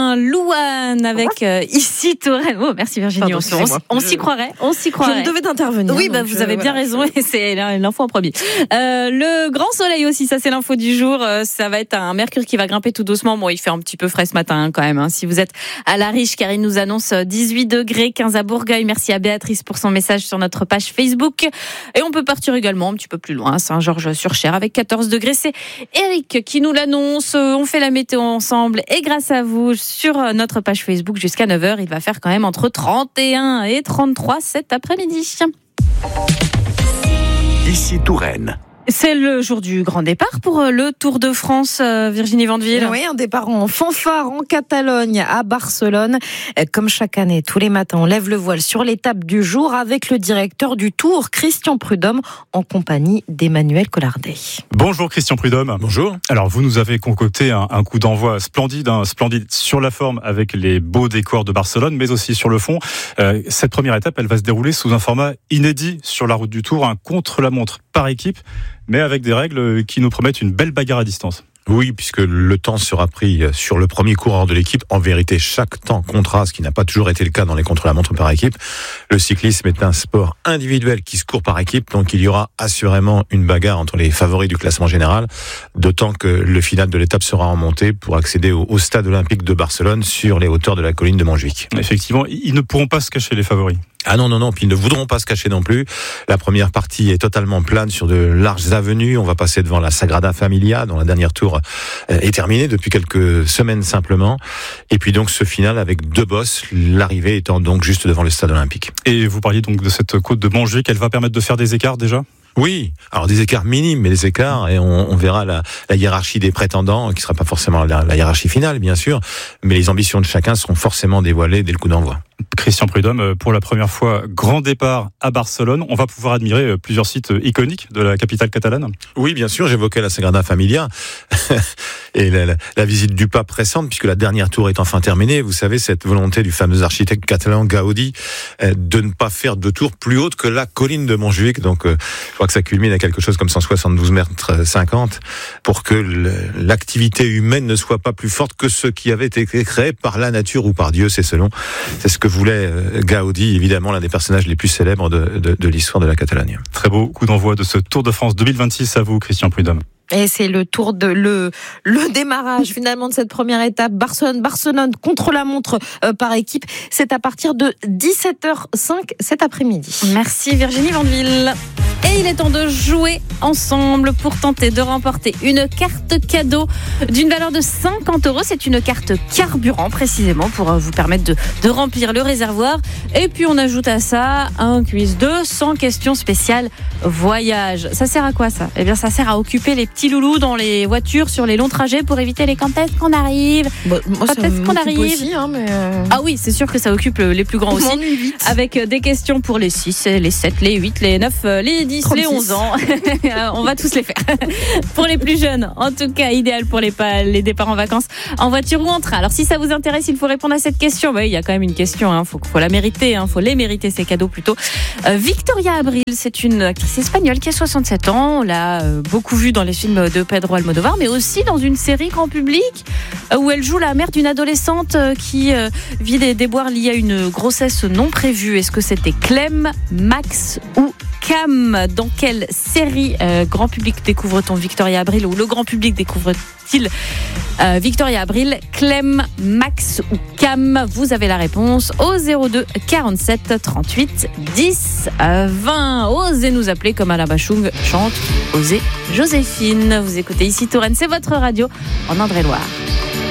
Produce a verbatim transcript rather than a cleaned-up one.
Louane avec euh, ici Touraine. Oh, merci Virginie. Pardon, on, on, on s'y croirait. On s'y croirait. Je me devais d'intervenir. Oui, bah, vous avez bien voilà. raison. Et c'est l'info en premier. Euh, le grand soleil aussi, ça c'est l'info du jour. Euh, ça va être un mercure qui va grimper tout doucement. Bon, il fait un petit peu frais ce matin hein, quand même. Hein. Si vous êtes à La Riche, car il nous annonce dix-huit degrés, quinze à Bourgueil. Merci à Béatrice pour son message sur notre page Facebook. Et on peut partir également un petit peu plus loin, Saint-Georges-sur-Cher avec quatorze degrés. C'est Eric qui nous l'annonce. On fait la météo ensemble et grâce à vous sur notre page Facebook jusqu'à neuf heures, il va faire quand même entre trente et un et trente-trois cet après-midi. Ici Touraine. C'est le jour du grand départ pour le Tour de France, Virginie Vandeville. Oui, un départ en fanfare en Catalogne, à Barcelone. Comme chaque année, tous les matins, on lève le voile sur l'étape du jour avec le directeur du Tour, Christian Prudhomme, en compagnie d'Emmanuel Collardet. Bonjour Christian Prudhomme. Bonjour. Alors vous nous avez concocté un, un coup d'envoi splendide, hein, splendide sur la forme avec les beaux décors de Barcelone, mais aussi sur le fond. Euh, cette première étape, elle va se dérouler sous un format inédit sur la route du Tour, un contre-la-montre par équipe, mais avec des règles qui nous promettent une belle bagarre à distance. Oui, puisque le temps sera pris sur le premier coureur de l'équipe. En vérité, chaque temps comptera, ce qui n'a pas toujours été le cas dans les contre-la-montre par équipe. Le cyclisme est un sport individuel qui se court par équipe, donc il y aura assurément une bagarre entre les favoris du classement général, d'autant que le final de l'étape sera en montée pour accéder au, au stade olympique de Barcelone sur les hauteurs de la colline de Montjuïc. Effectivement, ils ne pourront pas se cacher, les favoris. Ah non, non, non, puis ils ne voudront pas se cacher non plus. La première partie est totalement plane sur de larges avenues. On va passer devant la Sagrada Familia, dont la dernière tour est terminée depuis quelques semaines simplement. Et puis donc ce final avec deux bosses, l'arrivée étant donc juste devant le stade olympique. Et vous parliez donc de cette côte de Montjuïc, elle va permettre de faire des écarts déjà ? Oui, alors des écarts minimes, mais des écarts, et on, on verra la, la hiérarchie des prétendants, qui sera pas forcément la, la hiérarchie finale, bien sûr, mais les ambitions de chacun seront forcément dévoilées dès le coup d'envoi. Christian Prudhomme, pour la première fois, grand départ à Barcelone. On va pouvoir admirer plusieurs sites iconiques de la capitale catalane. Oui, bien sûr, j'évoquais la Sagrada Familia et la, la, la visite du pape récente, puisque la dernière tour est enfin terminée. Vous savez, cette volonté du fameux architecte catalan Gaudi de ne pas faire de tour plus haute que la colline de Montjuïc. Donc, je crois que ça culmine à quelque chose comme cent soixante-douze mètres cinquante, pour que l'activité humaine ne soit pas plus forte que ce qui avait été créé par la nature ou par Dieu, c'est selon. C'est ce que voulait Gaudi, évidemment l'un des personnages les plus célèbres de, de, de l'histoire de la Catalogne. Très beau coup d'envoi de ce Tour de France deux mille vingt-six à vous, Christian Prudhomme. Et c'est le tour de le le démarrage finalement de cette première étape Barcelone Barcelone contre la montre euh, par équipe. C'est à partir de dix-sept heures cinq cet après-midi. Merci Virginie Vandeville. Et il est temps de jouer ensemble pour tenter de remporter une carte cadeau d'une valeur de cinquante euros. C'est une carte carburant précisément pour vous permettre de, de remplir le réservoir. Et puis on ajoute à ça un quiz de cent questions spéciales voyage. Ça sert à quoi ça ? Eh bien ça sert à occuper les petits loulous dans les voitures sur les longs trajets pour éviter les quand est-ce qu'on arrive. Bah, moi, quand est-ce qu'on arrive aussi, hein, mais euh... Ah oui, c'est sûr que ça occupe les plus grands aussi. Avec des questions pour les six, les sept, les huit, les neuf, les dix, trente-six. Les onze ans. On va tous les faire. Pour les plus jeunes, en tout cas, idéal pour les, pas, les départs en vacances en voiture ou en train. Alors si ça vous intéresse, il faut répondre à cette question. Bah, il y a quand même une question, il hein. faut, faut la mériter, il hein. faut les mériter ces cadeaux plutôt. Euh, Victoria Abril, c'est une actrice espagnole qui a soixante-sept ans. On l'a euh, beaucoup vue dans les films de Pedro Almodovar, mais aussi dans une série grand public euh, où elle joue la mère d'une adolescente euh, qui euh, vit des déboires liés à une grossesse non prévue. Est-ce que c'était Clem, Max ou Cam? Dans quelle série euh, grand public découvre-t-on Victoria Abril, ou le grand public découvre-t-il euh, Victoria Abril, Clem, Max ou Cam? Vous avez la réponse au zéro deux quarante-sept trente-huit dix vingt. Osez nous appeler comme Alain Bachung chante Osez Joséphine. Vous écoutez ici Touraine, c'est votre radio en Indre-et-Loire.